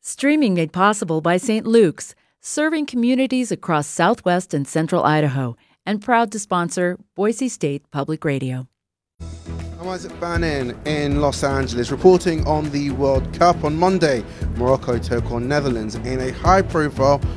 Streaming made possible by St. Luke's, serving communities across southwest and central Idaho, and proud to sponsor Boise State Public Radio. I'm Isaac Bannon in Los Angeles, reporting on the World Cup. On Monday, Morocco took on Netherlands in a high-profile